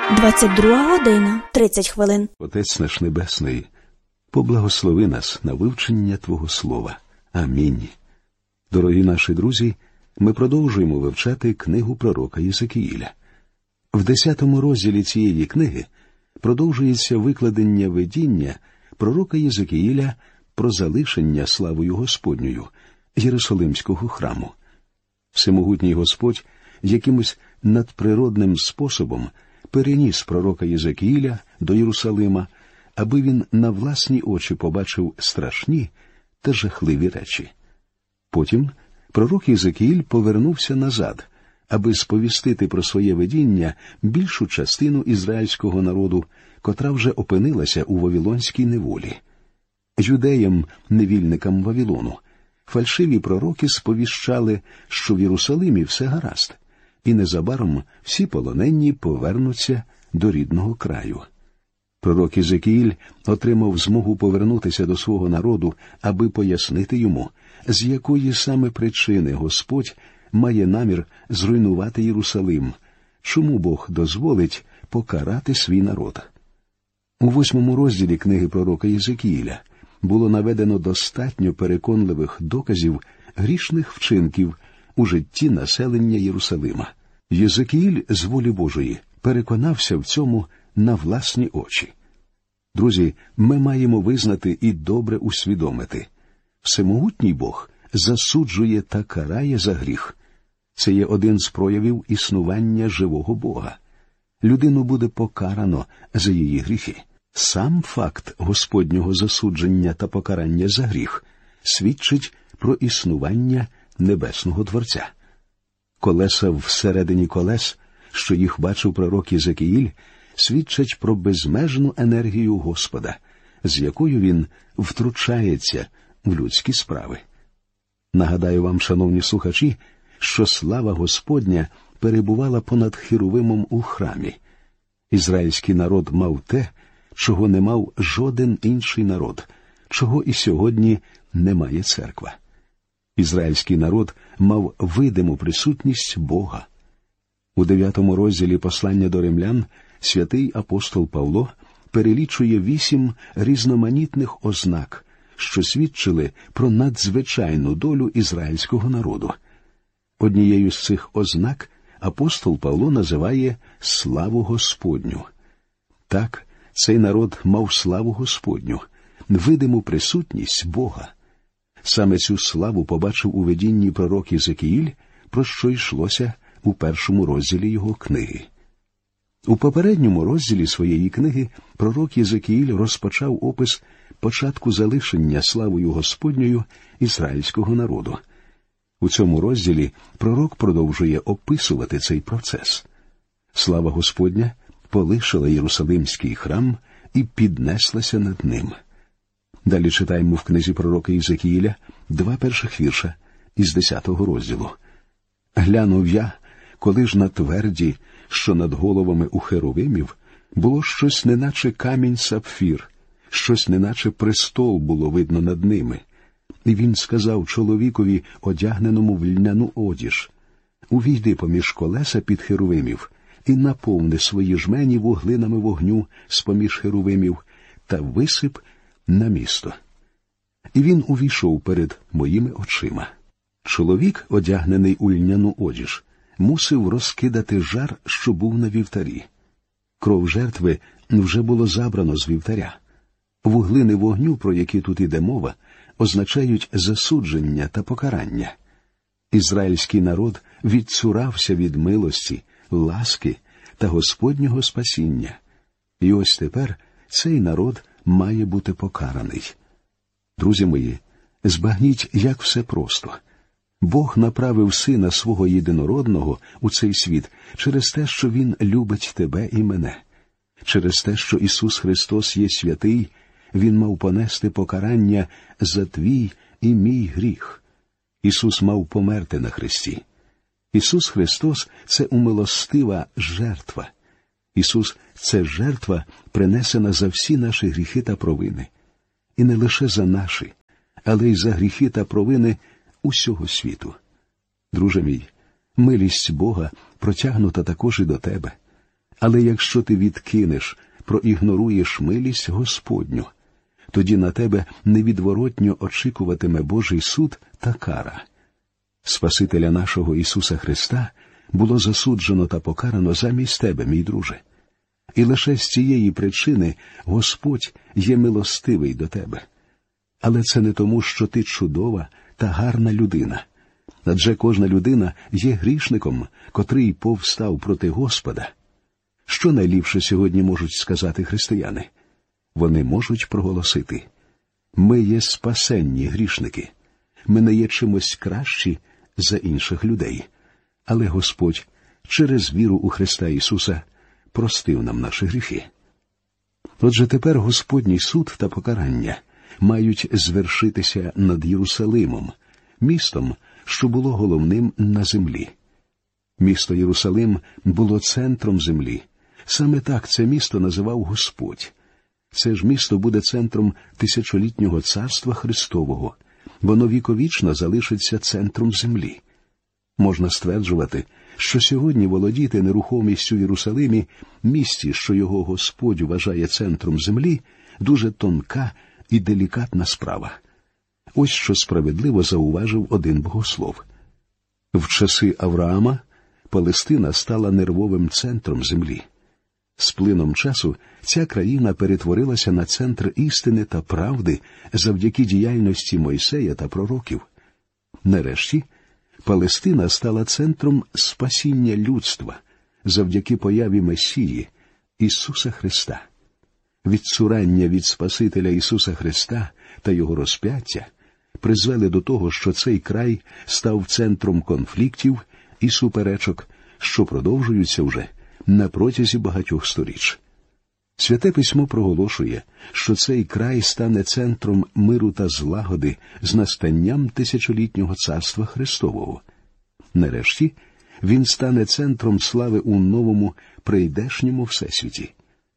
22:30. Отець наш Небесний, поблагослови нас на вивчення Твого Слова. Амінь. Дорогі наші друзі, ми продовжуємо вивчати книгу пророка Єзекіїля. В 10 розділі цієї книги продовжується викладення видіння пророка Єзекіїля про залишення славою Господньою Єрусалимського храму. Всемогутній Господь якимось надприродним способом переніс пророка Єзекіїля до Єрусалима, аби він на власні очі побачив страшні та жахливі речі. Потім пророк Єзекіїль повернувся назад, аби сповістити про своє видіння більшу частину ізраїльського народу, котра вже опинилася у вавилонській неволі. Юдеям, невільникам Вавилону, фальшиві пророки сповіщали, що в Єрусалимі все гаразд, і незабаром всі полонені повернуться до рідного краю. Пророк Єзекіїль отримав змогу повернутися до свого народу, аби пояснити йому, з якої саме причини Господь має намір зруйнувати Єрусалим, чому Бог дозволить покарати свій народ. У 8 розділі книги пророка Єзекіїля було наведено достатньо переконливих доказів грішних вчинків у житті населення Єрусалима. Єзекіїль з волі Божої переконався в цьому на власні очі. Друзі, ми маємо визнати і добре усвідомити. Всемогутній Бог засуджує та карає за гріх. Це є один з проявів існування живого Бога. Людину буде покарано за її гріхи. Сам факт Господнього засудження та покарання за гріх свідчить про існування Небесного Творця. Колеса всередині колес, що їх бачив пророк Єзекіїль, свідчать про безмежну енергію Господа, з якою він втручається в людські справи. Нагадаю вам, шановні слухачі, що слава Господня перебувала понад Херувимом у храмі. Ізраїльський народ мав те, чого не мав жоден інший народ, чого і сьогодні немає церква. Ізраїльський народ мав видиму присутність Бога. У 9 розділі послання до римлян святий апостол Павло перелічує 8 різноманітних ознак, що свідчили про надзвичайну долю ізраїльського народу. Однією з цих ознак апостол Павло називає «славу Господню». Так, цей народ мав славу Господню, видиму присутність Бога. Саме цю славу побачив у видінні пророк Єзекіїль, про що йшлося у 1 розділі його книги. У попередньому розділі своєї книги пророк Єзекіїль розпочав опис початку залишення славою Господньою ізраїльського народу. У цьому розділі пророк продовжує описувати цей процес. Слава Господня полишила Єрусалимський храм і піднеслася над ним. Далі читаємо в книзі пророка Єзекіїля 2 перших вірша із 10 розділу. «Глянув я, коли ж на тверді, що над головами у херовимів, було щось неначе камінь сапфір, щось неначе престол було видно над ними. І він сказав чоловікові, одягненому в льняну одіж: увійди поміж колеса під херовимів і наповни свої жмені вуглинами вогню з-поміж херовимів та висип на місто. І він увійшов перед моїми очима. Чоловік, одягнений у льняну одіж, мусив розкидати жар, що був на вівтарі. Кров жертви вже було забрано з вівтаря. Вуглини вогню, про які тут іде мова, означають засудження та покарання. Ізраїльський народ відцурався від милості, ласки та Господнього спасіння. І ось тепер цей народ має бути покараний. Друзі мої, збагніть, як все просто. Бог направив Сина Свого Єдинородного у цей світ через те, що Він любить тебе і мене. Через те, що Ісус Христос є святий, Він мав понести покарання за твій і мій гріх. Ісус мав померти на хресті. Ісус Христос – це умилостива жертва. Ісус – це жертва, принесена за всі наші гріхи та провини. І не лише за наші, але й за гріхи та провини усього світу. Друже мій, милість Бога протягнута також і до тебе. Але якщо ти відкинеш, проігноруєш милість Господню, тоді на тебе невідворотньо очікуватиме Божий суд та кара. Спасителя нашого Ісуса Христа було засуджено та покарано замість тебе, мій друже. І лише з цієї причини Господь є милостивий до тебе. Але це не тому, що ти чудова та гарна людина. Адже кожна людина є грішником, котрий повстав проти Господа. Що найліпше сьогодні можуть сказати християни? Вони можуть проголосити: ми є спасенні грішники. Ми не є чимось кращі за інших людей. Але Господь через віру у Христа Ісуса простив нам наші гріхи. Отже, тепер Господній суд та покарання мають звершитися над Єрусалимом, містом, що було головним на землі. Місто Єрусалим було центром землі. Саме так це місто називав Господь. Це ж місто буде центром тисячолітнього царства Христового. Воно віковічно залишиться центром землі. Можна стверджувати, що сьогодні володіти нерухомістю в Єрусалимі, місті, що його Господь вважає центром землі, дуже тонка і делікатна справа. Ось що справедливо зауважив один богослов. В часи Авраама Палестина стала нервовим центром землі. З плином часу ця країна перетворилася на центр істини та правди завдяки діяльності Мойсея та пророків. Нарешті, Палестина стала центром спасіння людства завдяки появі Месії, Ісуса Христа. Відцурання від Спасителя Ісуса Христа та Його розп'яття призвели до того, що цей край став центром конфліктів і суперечок, що продовжуються вже на протязі багатьох сторіч. Святе Письмо проголошує, що цей край стане центром миру та злагоди з настанням тисячолітнього царства Христового. Нарешті, він стане центром слави у новому, прийдешньому всесвіті.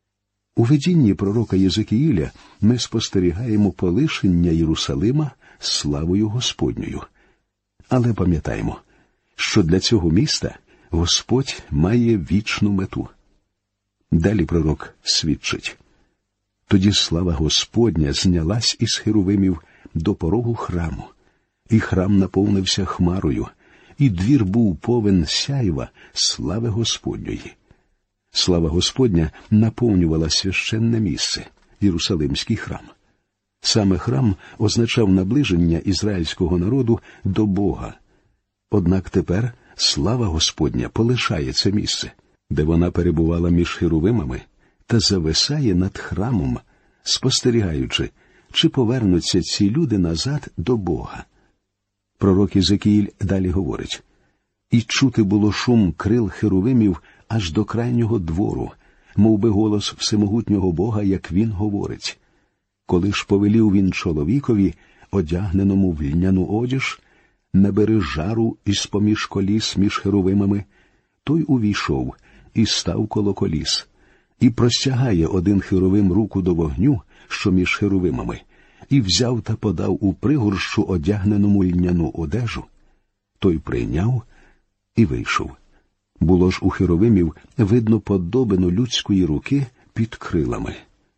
У видінні пророка Єзекіїля ми спостерігаємо полишення Єрусалима славою Господньою. Але пам'ятаємо, що для цього міста Господь має вічну мету. Далі пророк свідчить: тоді слава Господня знялась із херувимів до порогу храму, і храм наповнився хмарою, і двір був повен сяйва слави Господньої. Слава Господня наповнювала священне місце, Єрусалимський храм. Саме храм означав наближення ізраїльського народу до Бога. Однак тепер слава Господня полишає це місце, де вона перебувала між херувимами, та зависає над храмом, спостерігаючи, чи повернуться ці люди назад до Бога. Пророк Єзекіїль далі говорить: «І чути було шум крил херувимів аж до крайнього двору, мов би голос всемогутнього Бога, як він говорить. Коли ж повелів він чоловікові, одягненому в льняну одіж, не бери жару із-поміж коліс між херувимами, той увійшов і став коло коліс, і простягає один херувим руку до вогню, що між херувимами, і взяв та подав у пригорщу одягненому льняну одежу. Той прийняв і вийшов. Було ж у херувимів видно подобину людської руки під крилами».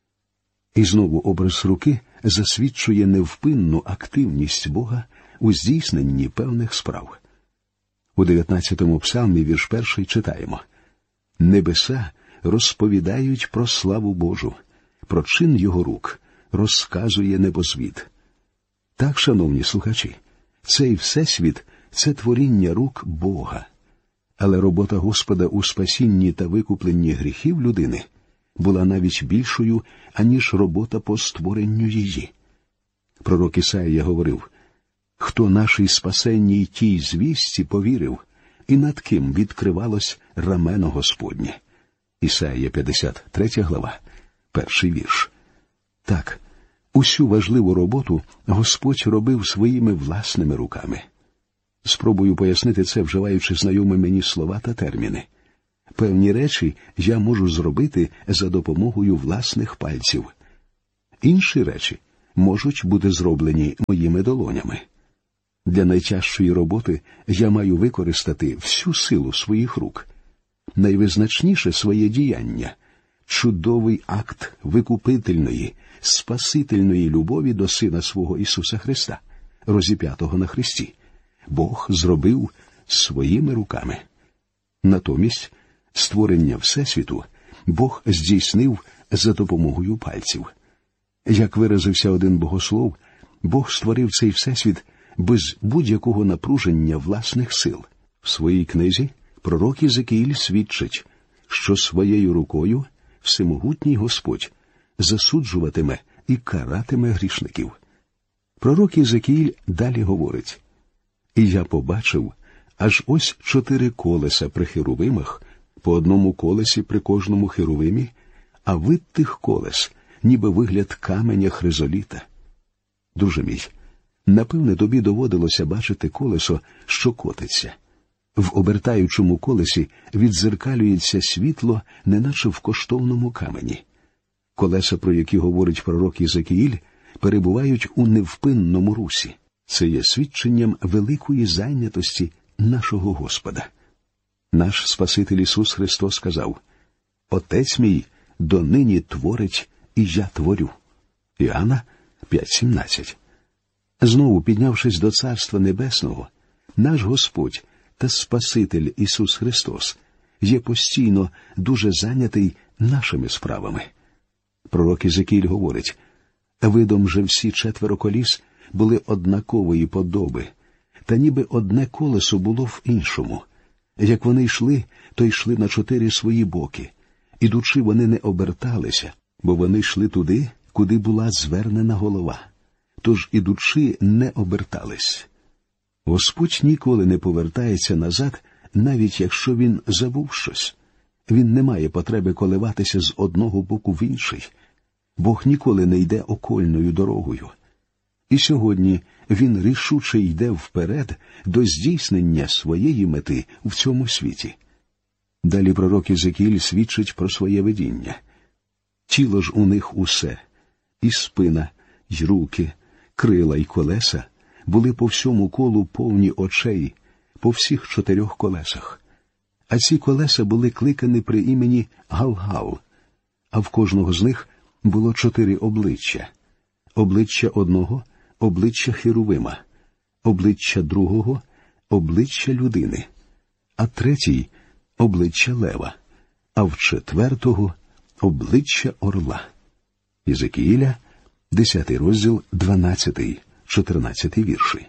І знову образ руки засвідчує невпинну активність Бога у здійсненні певних справ. У 19-му псалмі, вірш 1, читаємо: «Небеса розповідають про славу Божу, про чин його рук розказує небозвід». Так, шановні слухачі, цей всесвіт – це творіння рук Бога. Але робота Господа у спасінні та викупленні гріхів людини була навіть більшою, аніж робота по створенню її. Пророк Ісаїя говорив: «Хто нашій спасенній тій звістці повірив, і над ким відкривалось рамено Господнє». Ісаїя 53 глава, 1 вірш. Так, усю важливу роботу Господь робив своїми власними руками. Спробую пояснити це, вживаючи знайомі мені слова та терміни. Певні речі я можу зробити за допомогою власних пальців. Інші речі можуть бути зроблені моїми долонями. Для найтяжчої роботи я маю використати всю силу своїх рук. найвизначніше своє діяння – чудовий акт викупительної, спасительної любові до Сина свого Ісуса Христа, розіп'ятого на хресті, Бог зробив своїми руками. Натомість створення Всесвіту Бог здійснив за допомогою пальців. Як виразився один богослов, Бог створив цей Всесвіт без будь-якого напруження власних сил. В своїй книзі пророк Єзекіїль свідчить, що своєю рукою всемогутній Господь засуджуватиме і каратиме грішників. Пророк Єзекіїль далі говорить: «І я побачив аж ось 4 колеса при херувимах, по одному колесі при кожному херувимі, а вид тих колес, ніби вигляд каменя хризоліта». Друже мій, напевне, тобі доводилося бачити колесо, що котиться. В обертаючому колесі віддзеркалюється світло, неначе в коштовному камені. Колеса, про які говорить пророк Єзекіїль, перебувають у невпинному русі. Це є свідченням великої зайнятості нашого Господа. Наш Спаситель Ісус Христос сказав: «Отець мій донині творить, і я творю». Іоанна 5:17. Знову, піднявшись до Царства Небесного, наш Господь та Спаситель Ісус Христос є постійно дуже зайнятий нашими справами. Пророк Єзекіїль говорить: «Видом же всі 4 коліс були однакової подоби, та ніби одне колесо було в іншому. Як вони йшли, то йшли на 4 свої боки. Ідучи, вони не оберталися, бо вони йшли туди, куди була звернена голова. Тож, ідучи, не обертались». Господь ніколи не повертається назад, навіть якщо Він забув щось. Він не має потреби коливатися з одного боку в інший. Бог ніколи не йде окольною дорогою. І сьогодні Він рішуче йде вперед до здійснення своєї мети в цьому світі. Далі пророк Єзекіїль свідчить про своє видіння. «Тіло ж у них усе, і спина, й руки, крила й колеса були по всьому колу повні очей, по всіх 4 колесах. А ці колеса були кликані при імені Галгал, а в кожного з них було 4 обличчя. Обличчя одного – обличчя Херувима, обличчя другого – обличчя людини, а третій – обличчя лева, а в 4-го – обличчя орла». Єзекіїля, 10 розділ, 12-14 вірші.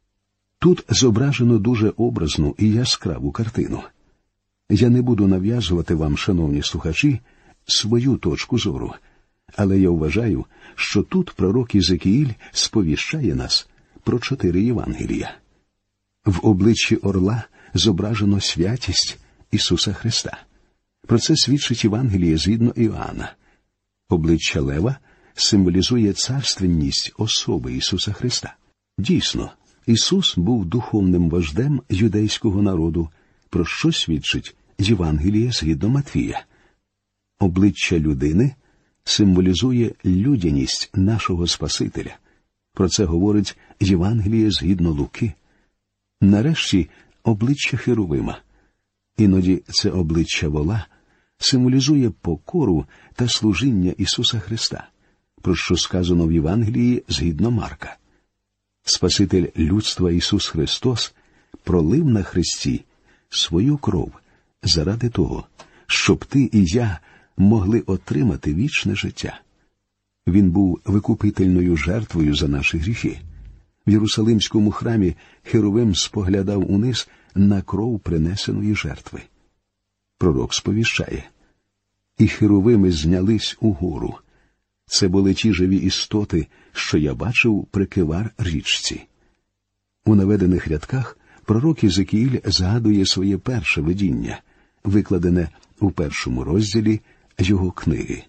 Тут зображено дуже образну і яскраву картину. Я не буду нав'язувати вам, шановні слухачі, свою точку зору, але я вважаю, що тут пророк Єзекіїль сповіщає нас про 4 Євангелія. В обличчі орла зображено святість Ісуса Христа. Про це свідчить Євангеліє згідно Іоанна. Обличчя лева символізує царственність особи Ісуса Христа. Дійсно, Ісус був духовним вождем юдейського народу, про що свідчить Євангеліє згідно Матвія. Обличчя людини символізує людяність нашого Спасителя. Про це говорить Євангеліє згідно Луки. Нарешті, обличчя Херувима. Іноді це обличчя вола символізує покору та служіння Ісуса Христа, про що сказано в Євангелії згідно Марка. Спаситель людства Ісус Христос пролив на хресті свою кров заради того, щоб ти і я могли отримати вічне життя. Він був викупительною жертвою за наші гріхи. В Єрусалимському храмі Херувим споглядав униз на кров принесеної жертви. Пророк сповіщає: «І херувими знялись угору. Це були ті живі істоти, що я бачив при Кивар-річці». У наведених рядках пророк Єзекіїль згадує своє перше видіння, викладене у 1 розділі його книги.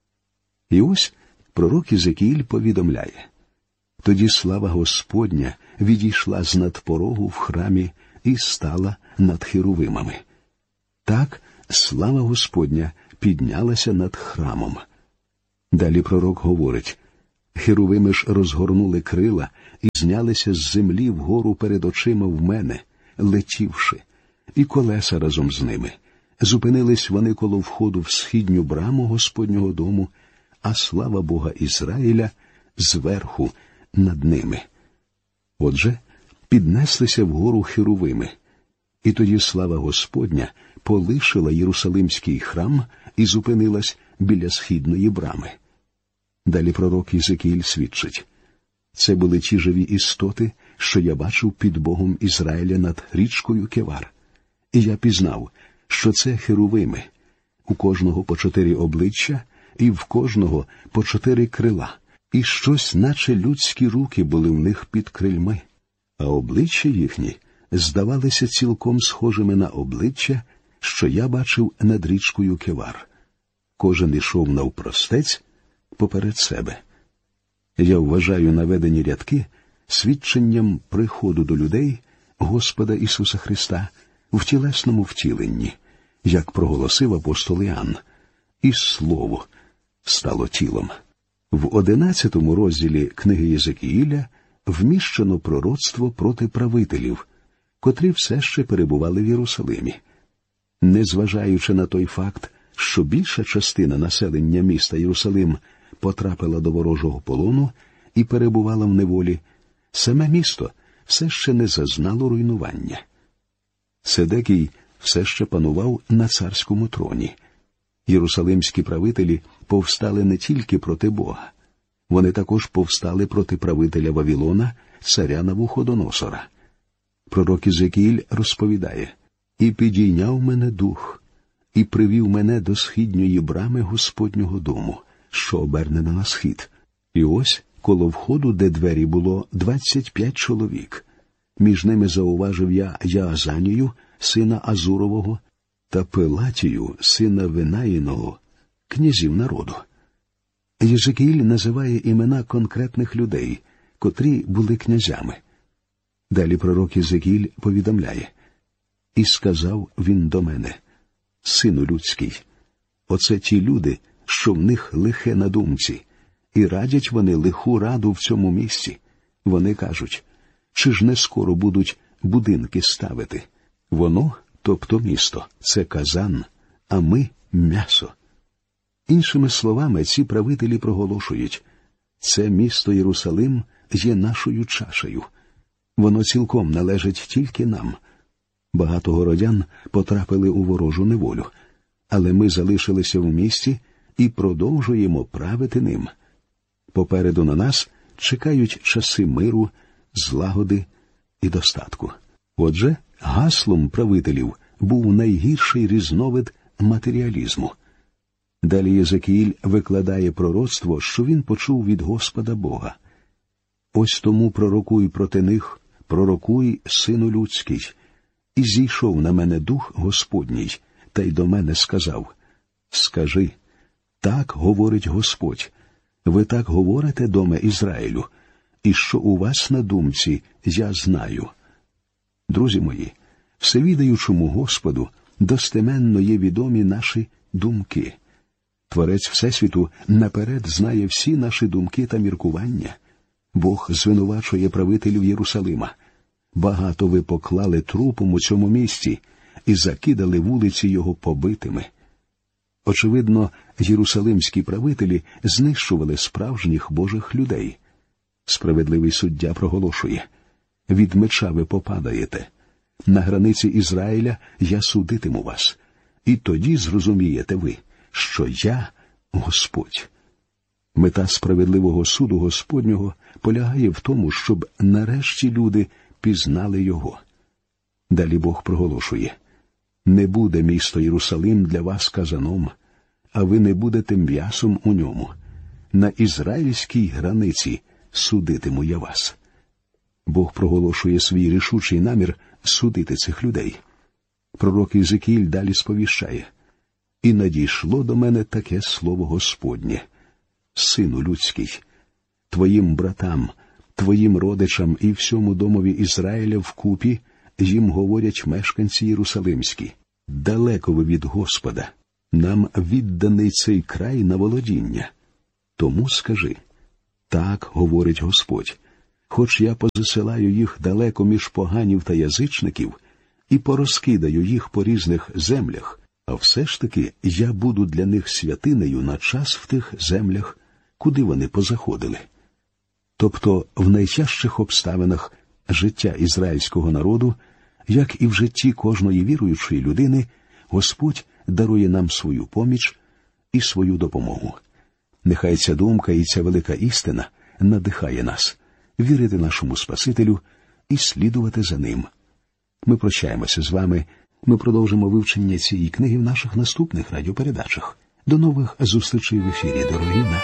І ось пророк Єзекіїль повідомляє: «Тоді слава Господня відійшла з надпорогу в храмі і стала над херувимами. Так слава Господня піднялася над храмом». Далі пророк говорить: «Херувими ж розгорнули крила і знялися з землі вгору перед очима в мене, летівши, і колеса разом з ними, Зупинились вони коло входу в східню браму Господнього дому, а слава Бога Ізраїля зверху над ними. Отже, піднеслися вгору херувими, і тоді слава Господня полишила Єрусалимський храм і зупинилась біля східної брами. Далі пророк Єзекіїль свідчить: це були ті живі істоти, що я бачив під Богом Ізраїля над річкою Кевар. І я пізнав, що це херувими, у кожного по 4 обличчя і в кожного по 4 крила, і щось, наче людські руки, були в них під крильми, а обличчя їхні здавалися цілком схожими на обличчя, що я бачив над річкою Кевар. Кожен ішов навпростець поперед себе. Я вважаю наведені рядки свідченням приходу до людей Господа Ісуса Христа в тілесному втіленні, як проголосив апостол Іоанн, і Слово стало тілом. В 11 розділі книги Єзекіїля вміщено пророцтво проти правителів, котрі все ще перебували в Єрусалимі. Незважаючи на той факт, що більша частина населення міста Єрусалим потрапила до ворожого полону і перебувала в неволі, саме місто все ще не зазнало руйнування. Седекій все ще панував на царському троні. Єрусалимські правителі повстали не тільки проти Бога. Вони також повстали проти правителя Вавилона, царя Навуходоносора. Пророк Єзекіїль розповідає: «І підійняв мене дух, і привів мене до східньої брами Господнього дому, що обернена на схід. І ось коло входу, де двері, було 25 чоловік. Між ними зауважив я Яазанію, сина Азурового, та Пелатію, сина Венаїного, князів народу». Єзекіїль називає імена конкретних людей, котрі були князями. Далі пророк Єзекіїль повідомляє: «І сказав він до мене: сину людський, оце ті люди, що в них лихе на думці, і радять вони лиху раду в цьому місці. Вони кажуть: чи ж не скоро будуть будинки ставити? Воно, тобто місто, це казан, а ми – м'ясо». Іншими словами, ці правителі проголошують: це місто Єрусалим є нашою чашею. Воно цілком належить тільки нам. Багато городян потрапили у ворожу неволю, але ми залишилися в місті і продовжуємо правити ним. Попереду на нас чекають часи миру, злагоди і достатку. Отже, гаслом правителів був найгірший різновид матеріалізму. Далі Єзекіїль викладає пророцтво, що він почув від Господа Бога. «Ось тому пророкуй проти них, пророкуй, сину людський. І зійшов на мене дух Господній, та й до мене сказав: скажи, так говорить Господь, ви так говорите, доме Ізраїлю, і що у вас на думці, я знаю». Друзі мої, всевідаючому Господу достеменно є відомі наші думки. Творець Всесвіту наперед знає всі наші думки та міркування. Бог звинувачує правителів Єрусалима: багато ви поклали трупом у цьому місті і закидали вулиці його побитими. Очевидно, єрусалимські правителі знищували справжніх Божих людей. Справедливий суддя проголошує: від меча ви попадаєте. На границі Ізраїля я судитиму вас. І тоді зрозумієте ви, що я Господь. Мета справедливого суду Господнього полягає в тому, щоб нарешті люди пізнали його. Далі Бог проголошує: не буде місто Єрусалим для вас казаном, а ви не будете м'ясом у ньому. На ізраїльській границі судитиму я вас. Бог проголошує свій рішучий намір судити цих людей. Пророк Єзекіїль далі сповіщає: «І надійшло до мене таке слово Господнє: сину людський, твоїм братам, твоїм родичам і всьому домові Ізраїля вкупі їм говорять мешканці єрусалимські: далеко ви від Господа, нам відданий цей край на володіння. Тому скажи, так говорить Господь, хоч я позасилаю їх далеко між поганів та язичників і порозкидаю їх по різних землях, А все ж таки я буду для них святинею на час в тих землях, куди вони позаходили. Тобто в найтяжчих обставинах життя ізраїльського народу, як і в житті кожної віруючої людини, Господь дарує нам свою поміч і свою допомогу. Нехай ця думка і ця велика істина надихає нас вірити нашому Спасителю і слідувати за ним. Ми прощаємося з вами. Ми продовжимо вивчення цієї книги в наших наступних радіопередачах. До нових зустрічей в ефірі, дорогі наші.